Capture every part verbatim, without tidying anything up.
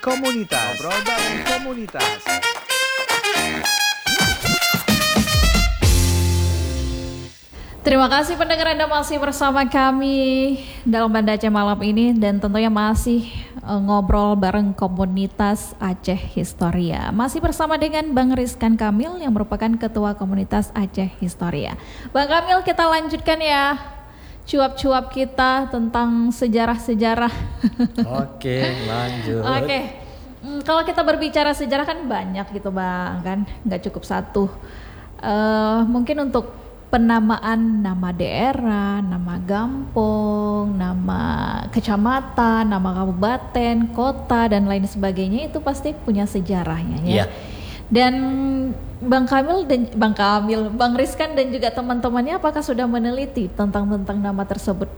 Komunitas, ngobrol bareng komunitas. Terima kasih pendengar, Anda masih bersama kami dalam Banda Aceh malam ini dan tentunya masih uh, ngobrol bareng komunitas Aceh Historia. Masih bersama dengan Bang Rizkan Kamil yang merupakan ketua komunitas Aceh Historia. Bang Kamil, kita lanjutkan ya cuap-cuap kita tentang sejarah-sejarah. Oke, lanjut. Oke, hmm, kalau kita berbicara sejarah kan banyak gitu Bang, kan nggak cukup satu. Uh, mungkin untuk penamaan nama daerah, nama gampong, nama kecamatan, nama kabupaten, kota dan lain sebagainya itu pasti punya sejarahnya ya. Iya. Dan Bang Kamil dan Bang Kamil, Bang Rizkan dan juga teman-temannya apakah sudah meneliti tentang tentang nama tersebut?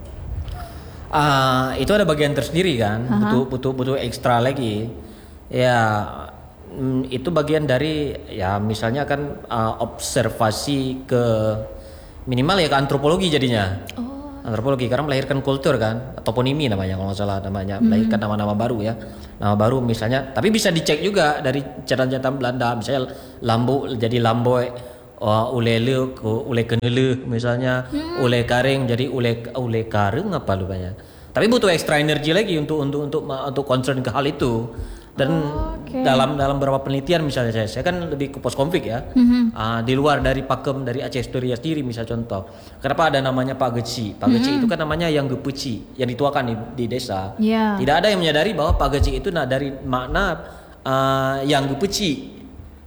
Uh, itu ada bagian tersendiri kan, Aha. butuh butuh butuh ekstra lagi. Ya, mm, itu bagian dari ya misalnya kan uh, observasi ke minimal ya ke antropologi jadinya. Oh. Antropologi karena melahirkan kultur kan, toponimi namanya kalau nggak salah namanya, hmm. melahirkan nama-nama baru ya. Nama baru misalnya, tapi bisa dicek juga dari catatan-catatan Belanda, misalnya lambu jadi lamboy, uh, ulele ule kenele misalnya, hmm. ule karing jadi ule ule kareng apa lupanya. Tapi butuh ekstra energi lagi untuk untuk untuk untuk concern ke hal itu. Dan oh, okay. dalam dalam beberapa penelitian misalnya saya, saya kan lebih ke post konflik ya, mm-hmm. uh, di luar dari pakem dari Aceh Historia sendiri misal contoh, kenapa ada namanya Pak Geci? Pak Geci mm-hmm. itu kan namanya yang gepeci, yang dituakan di, di desa. Yeah. Tidak ada yang menyadari bahwa Pak Geci itu nah dari makna uh, yang gepeci.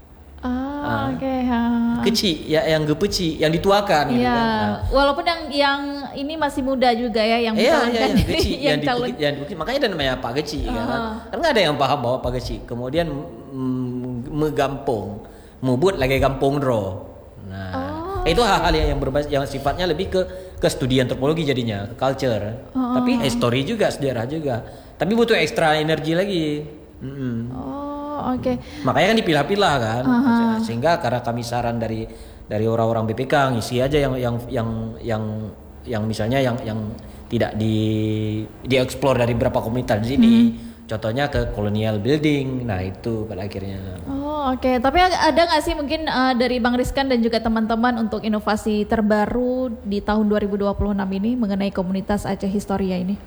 Ah, oke. Okay. Kecil, ya yang gepeci, yang dituakan. Iya. Gitu kan. Nah. Walaupun yang yang ini masih muda juga ya, yang iya, iya, yang Geci, yang yang calon. Yang dipukit, makanya ada namanya Pak Geci, uh-huh. kan? Karena nggak ada yang paham bahwa Pak Geci. Kemudian mm, megampung, mubut lagi gampung ro. Nah, oh, itu okay. hal-hal yang yang berbasis, yang sifatnya lebih ke ke studi antropologi jadinya, ke culture. Uh-huh. Tapi history juga, sejarah juga. Tapi butuh ekstra energi lagi. Mm-hmm. Oh. Oke. Okay. Makanya kan dipilah-pilah kan, uh-huh. sehingga karena kami saran dari dari orang-orang B P K ngisi aja yang yang yang yang yang misalnya yang yang tidak di dieksplor dari beberapa komunitas di sini. Hmm. Contohnya ke colonial building. Nah, itu pada akhirnya. Oh, oke. Okay. Tapi ada nggak sih mungkin uh, dari Bang Rizkan dan juga teman-teman untuk inovasi terbaru di tahun dua ribu dua puluh enam ini mengenai komunitas Aceh Historia ini?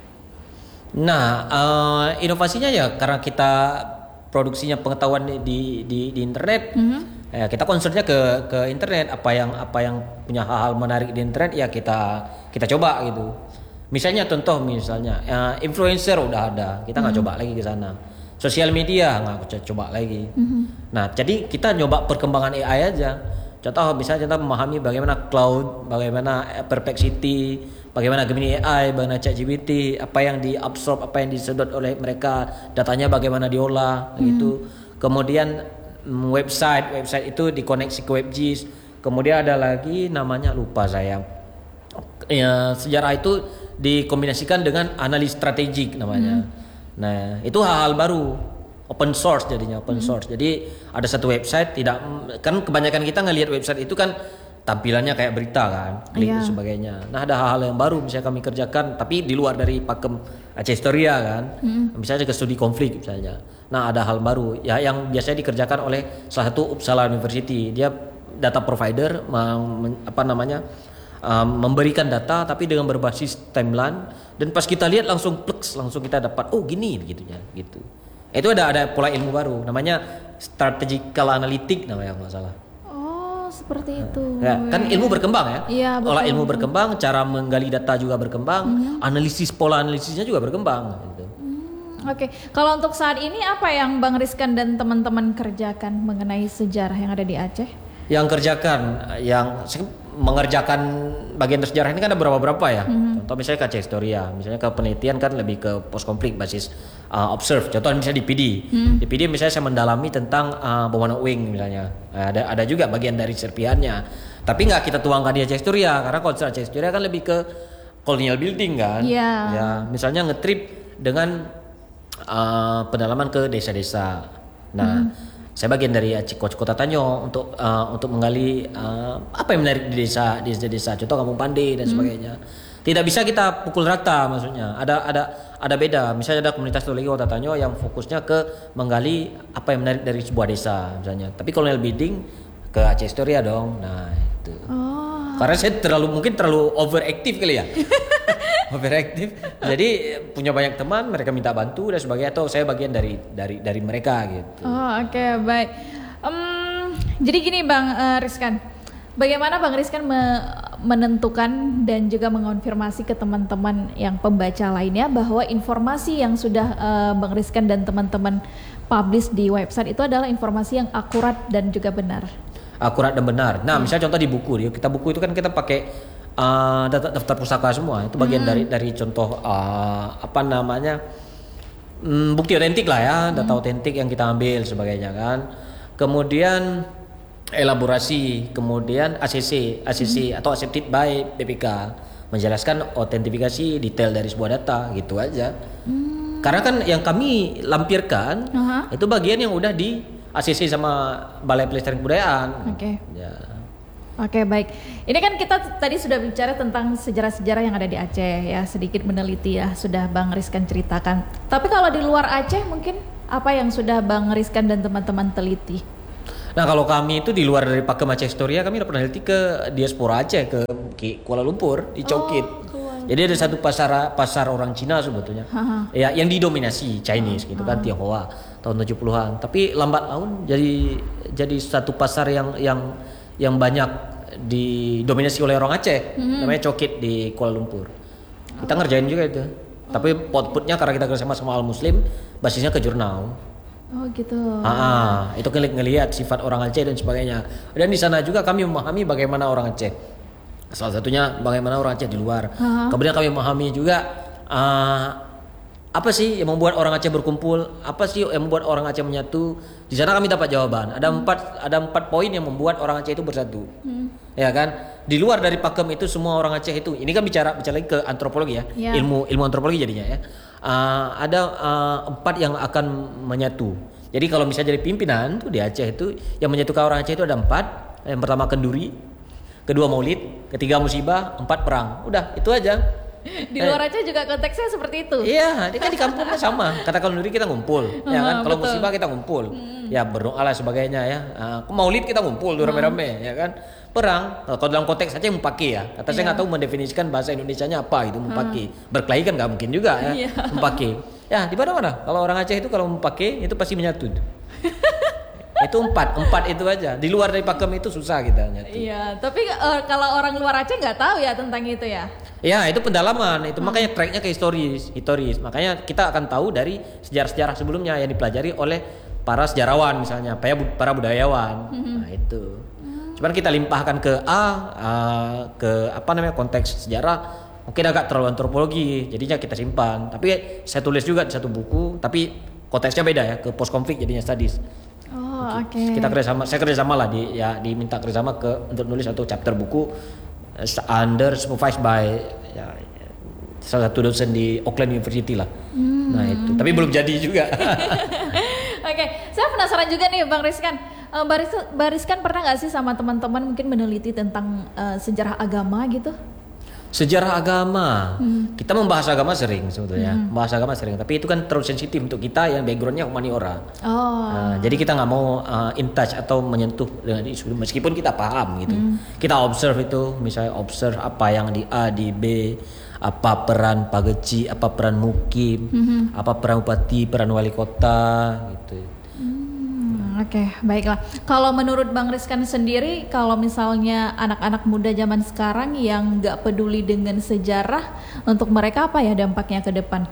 Nah, uh, inovasinya ya karena kita produksinya pengetahuan di di di internet, mm-hmm. ya, kita concernnya ke ke internet, apa yang apa yang punya hal-hal menarik di internet ya kita kita coba gitu. Misalnya contoh misalnya uh, influencer udah ada, kita nggak mm-hmm. coba lagi ke sana. Sosial media nggak coba lagi. Mm-hmm. Nah, jadi kita nyoba perkembangan A I aja. Contoh misalnya kita memahami bagaimana cloud, bagaimana perplexity, bagaimana Gemini A I, bagaimana ChatGPT, apa yang diabsorb, apa yang disedot oleh mereka, datanya bagaimana diolah, hmm. gitu. Kemudian website, website itu dikoneksi ke WebGIS. Kemudian ada lagi namanya lupa saya. Ya, sejarah itu dikombinasikan dengan analis strategik namanya. Hmm. Nah, itu hal-hal baru. Open source jadinya open source. Hmm. Jadi ada satu website tidak kan kebanyakan kita ngelihat website itu kan tampilannya kayak berita kan, klik yeah. dan sebagainya. Nah, ada hal-hal yang baru bisa kami kerjakan tapi di luar dari pakem Aceh Historia kan. Hmm. Misalnya ke studi konflik misalnya. Nah, ada hal baru ya yang biasanya dikerjakan oleh salah satu Uppsala University. Dia data provider mem, apa namanya? Um, memberikan data tapi dengan berbasis timeline dan pas kita lihat langsung pleks langsung kita dapat oh gini gitunya gitu. Itu ada ada pola ilmu baru namanya strategical analytic namanya kalau nggak salah. Oh seperti itu. Ya, kan ilmu berkembang ya. Iya, betul, pola ilmu betul. berkembang, cara menggali data juga berkembang, mm-hmm. analisis pola analisisnya juga berkembang. Gitu. Mm, Oke, okay. Kalau untuk saat ini apa yang Bang Rizkan dan teman-teman kerjakan mengenai sejarah yang ada di Aceh? Yang kerjakan, yang mengerjakan bagian sejarah ini kan ada beberapa-berapa ya. Mm-hmm. Contoh misalnya ke Aceh Historia, misalnya ke penelitian kan lebih ke post konflik basis uh, observe. Contoh misalnya di P D. Mm-hmm. Di P D misalnya saya mendalami tentang uh, Bomana Wing misalnya. Nah, ada ada juga bagian dari serpihannya. Tapi nggak kita tuangkan di Aceh Historia karena kalau Aceh Historia kan lebih ke colonial building kan. Yeah. Ya, misalnya ngetrip dengan uh, pendalaman ke desa-desa. Nah, mm-hmm. saya bagian dari Coach Kota Tanyo untuk uh, untuk menggali uh, apa yang menarik di desa, di desa-desa, contoh Kampung Pande dan sebagainya. Hmm. Tidak bisa kita pukul rata maksudnya. Ada ada ada beda. Misalnya ada komunitas Toledo Kota Tanyo yang fokusnya ke menggali apa yang menarik dari sebuah desa misalnya. Tapi Colonial Building ke Aceh Historia dong. Nah itu. Oh. Karena saya terlalu mungkin terlalu overactive kali ya. Overactive. Jadi punya banyak teman, mereka minta bantu dan sebagainya. Atau saya bagian dari dari dari mereka gitu. Oh oke okay, baik. Um, jadi gini Bang uh, Rizkan, bagaimana Bang Rizkan me- menentukan dan juga mengonfirmasi ke teman-teman yang pembaca lainnya bahwa informasi yang sudah uh, Bang Rizkan dan teman-teman publish di website itu adalah informasi yang akurat dan juga benar? Akurat dan benar. Nah, hmm. misalnya contoh di buku, di kita buku itu kan kita pakai uh, daftar, daftar pusaka semua. Itu bagian hmm. dari dari contoh uh, apa namanya um, bukti otentik lah ya, data hmm. otentik yang kita ambil sebagainya kan. Kemudian elaborasi, kemudian A C C, A C C hmm. atau accepted by B P K menjelaskan autentifikasi detail dari sebuah data gitu aja. Hmm. Karena kan yang kami lampirkan uh-huh. itu bagian yang udah di A C C sama Balai Pelestarian Kebudayaan. Oke. Okay. Ya. Oke okay, baik. Ini kan kita tadi sudah bicara tentang sejarah-sejarah yang ada di Aceh ya, sedikit meneliti ya, sudah Bang Rizkan ceritakan. Tapi kalau di luar Aceh mungkin apa yang sudah Bang Rizkan dan teman-teman teliti? Nah kalau kami itu di luar dari Pakem Aceh Historia, kami udah pernah teliti ke diaspora Aceh, ke Kuala Lumpur, di Cokit. Oh, jadi ada satu pasar pasar orang Cina sebetulnya. Ha-ha. Ya yang didominasi Chinese gitu kan, Tionghoa tahun tujuh puluhan. Tapi lambat laun jadi jadi satu pasar yang yang yang banyak didominasi oleh orang Aceh, hmm. namanya Cokit di Kuala Lumpur. Kita ngerjain juga itu. Oh. Tapi outputnya karena kita kerjasama sama Al Muslim, basisnya ke jurnal. Oh gitu. Ah, itu ngelihat sifat orang Aceh dan sebagainya. Dan di sana juga kami memahami bagaimana orang Aceh. Salah satunya bagaimana orang Aceh di luar. Uh-huh. Kemudian kami memahami juga uh, apa sih yang membuat orang Aceh berkumpul? Apa sih yang membuat orang Aceh menyatu? Di sana kami dapat jawaban. Ada hmm. empat ada empat poin yang membuat orang Aceh itu bersatu. Hmm. Ya kan? Di luar dari Pakem itu semua orang Aceh itu. Ini kan bicara bicara lagi ke antropologi ya. Yeah. Ilmu ilmu antropologi jadinya ya. Uh, ada uh, empat yang akan menyatu. Jadi kalau misalnya jadi pimpinan tuh di Aceh itu yang menyatukan orang Aceh itu ada empat. Yang pertama kenduri, kedua maulid, ketiga musibah, empat perang. Udah itu aja. Di luar Aceh juga konteksnya seperti itu. Iya, ini kan di kampungnya sama. Kata kenduri kita ngumpul, ya kan. Kalau musibah kita ngumpul, hmm. ya berdoa lah sebagainya ya. Uh, maulid kita ngumpul hmm. rame-rame, ya kan. Perang, kalau dalam konteks saja mempaki ya. Kata yeah. saya nggak tahu mendefinisikan bahasa Indonesianya apa itu mempaki. Hmm. Berkelahi kan nggak mungkin juga ya. Yeah. Mempaki. Ya di mana-mana. Kalau orang Aceh itu kalau mempaki itu pasti menyatu. Itu empat, empat itu aja. Di luar dari Pakem itu susah kita nyatu. Iya, tapi uh, kalau orang luar Aceh nggak tahu ya tentang itu ya. Ya itu pendalaman. Itu hmm. makanya tracknya ke historis, historis. Makanya kita akan tahu dari sejarah-sejarah sebelumnya yang dipelajari oleh para sejarawan misalnya, para budayawan. Hmm. Nah itu. Cuman kita limpahkan ke A, uh, ke apa namanya konteks sejarah, mungkin agak terlalu antropologi, jadinya kita simpan. Tapi saya tulis juga di satu buku, tapi konteksnya beda ya, ke post konflik jadinya studies. Oh oke. Okay. Kita kerjasama, saya kerjasama lah di, ya diminta kerjasama ke untuk nulis satu chapter buku uh, under supervised by ya, salah satu dosen di Auckland University lah. Hmm. Nah itu, tapi belum jadi juga. Oke, okay. Saya penasaran juga nih Bang Rizkan. Uh, Baris, Bariskan pernah nggak sih sama teman-teman mungkin meneliti tentang uh, sejarah agama gitu? Sejarah agama, hmm. kita membahas agama sering sebetulnya, hmm. membahas agama sering. Tapi itu kan terlalu sensitif untuk kita yang backgroundnya humaniora. Oh. Uh, jadi kita nggak mau uh, in touch atau menyentuh dengan isu meskipun kita paham gitu. Hmm. Kita observe itu, misalnya observe apa yang di A, di B, apa peran pageci, apa peran mukim, hmm. apa peran bupati, peran wali kota gitu. Oke, okay, baiklah. Kalau menurut Bang Rizkan sendiri, kalau misalnya anak-anak muda zaman sekarang yang nggak peduli dengan sejarah, untuk mereka apa ya dampaknya ke depan?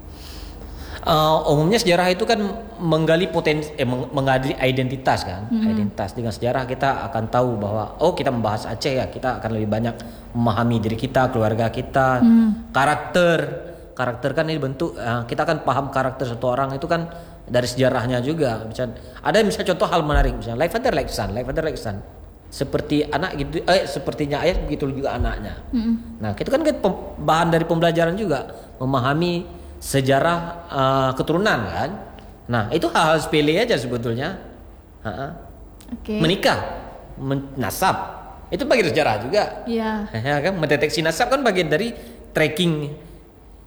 Uh, umumnya sejarah itu kan menggali potensi, eh, menggali identitas kan, mm-hmm. identitas. Dengan sejarah kita akan tahu bahwa oh kita membahas Aceh ya, kita akan lebih banyak memahami diri kita, keluarga kita, mm. karakter, karakter kan ini bentuk. Uh, kita akan paham karakter satu orang itu kan dari sejarahnya juga. Misalnya ada misalnya contoh hal menarik misalnya like father like son, like father like son. Seperti anak gitu eh sepertinya ayah begitu juga anaknya. Mm-hmm. Nah, itu kan bahan dari pembelajaran juga memahami sejarah uh, keturunan kan. Nah, itu hal-hal sepele aja sebetulnya. Ha-ha. Okay. Menikah, men- nasab. Itu bagian sejarah juga. Iya. Yeah. Ya kan mendeteksi nasab kan bagian dari tracking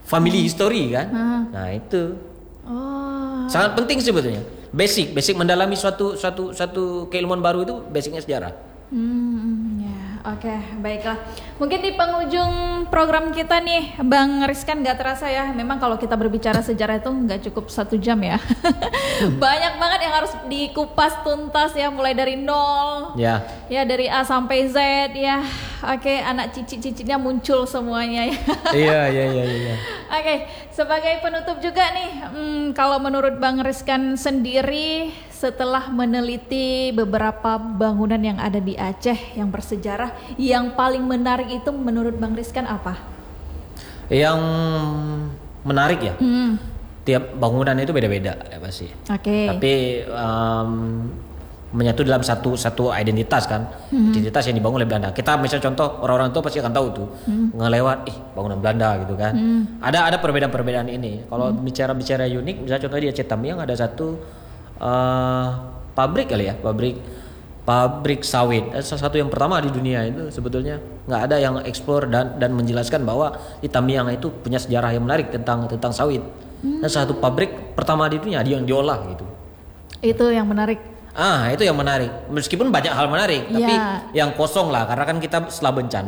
family history kan. Ah. Nah itu Oh. sangat penting sebetulnya. Basic, basic mendalami suatu suatu suatu keilmuan baru itu basicnya sejarah. Hmm, ya, oke, baiklah. Mungkin di penghujung program kita nih, Bang Rizkan, nggak terasa ya. Memang kalau kita berbicara sejarah itu nggak cukup satu jam ya. Banyak banget yang harus dikupas tuntas ya, mulai dari nol. Ya. Ya dari A sampai Z ya. Oke, anak cicit-cicitnya muncul semuanya ya. Iya, iya, iya, iya. Oke, sebagai penutup juga nih, hmm, kalau menurut Bang Rizkan sendiri, setelah meneliti beberapa bangunan yang ada di Aceh yang bersejarah, yang paling menarik itu menurut Bang Rizkan apa? Yang menarik ya, Hmm, tiap bangunan itu beda-beda ya pasti. Oke. Tapi um, menyatu dalam satu satu identitas kan, identitas yang dibangun oleh Belanda. Kita misalnya contoh orang-orang tua pasti akan tahu tuh ngelewat, ih bangunan Belanda gitu kan. Ada ada perbedaan-perbedaan ini. Kalau bicara-bicara unik, misalnya contoh di Aceh Tamiang ada satu uh, pabrik kali ya, pabrik pabrik sawit. Eh, salah satu yang pertama di dunia itu sebetulnya nggak ada yang eksplor dan dan menjelaskan bahwa di Tamiang itu punya sejarah yang menarik tentang tentang sawit. Dan satu pabrik pertama di dunia yang diolah gitu. Itu yang menarik. Ah, itu yang menarik. Meskipun banyak hal menarik, tapi Ya. yang kosong lah karena kan kita setelah bencana